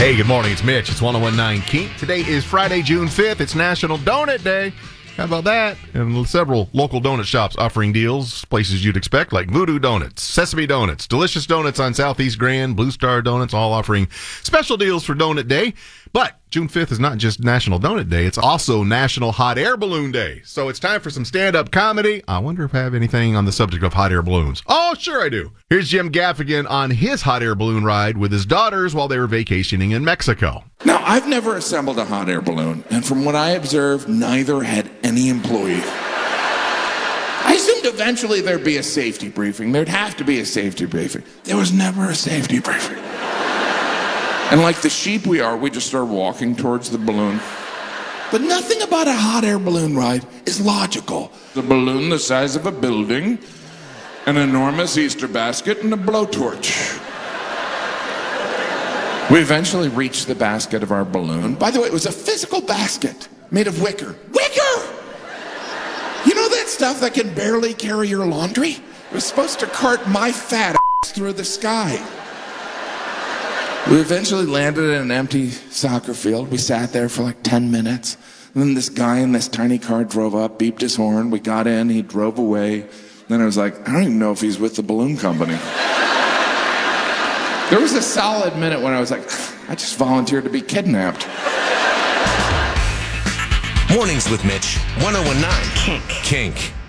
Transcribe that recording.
Hey, good morning. It's Mitch. It's 1019 Kink. Today is Friday, June 5th. It's National Donut Day. How about that? And several local donut shops offering deals, places you'd expect, like Voodoo Donuts, Sesame Donuts, Delicious Donuts on Southeast Grand, Blue Star Donuts, all offering special deals for Donut Day. But June 5th is not just National Donut Day, it's also National Hot Air Balloon Day. So it's time for some stand-up comedy. I wonder if I have anything on the subject of hot air balloons. Oh, sure I do. Here's Jim Gaffigan on his hot air balloon ride with his daughters while they were vacationing in Mexico. Now, I've never assembled a hot air balloon, and from what I observed, neither had any employee. I assumed eventually there'd be a safety briefing. There'd have to be a safety briefing. There was never a safety briefing. And like the sheep we are, we just started walking towards the balloon. But nothing about a hot air balloon ride is logical. The balloon the size of a building, an enormous Easter basket, and a blowtorch. We eventually reached the basket of our balloon. By the way, it was a physical basket made of wicker. Wicker! You know that stuff that can barely carry your laundry? It was supposed to cart my fat ass through the sky. We eventually landed in an empty soccer field. We sat there for like 10 minutes. And then this guy in this tiny car drove up, beeped his horn. We got in, he drove away. Then I was like, I don't even know if he's with the balloon company. There was a solid minute when I was like, I just volunteered to be kidnapped. Mornings with Mitch, 1019 Kink.